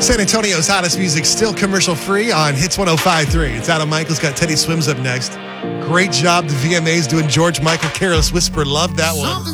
San Antonio's hottest music, still commercial-free on Hits 105.3. It's Adam Michaels, got Teddy Swims up next. Great job, the VMAs doing George Michael, Careless Whisper. Love that one.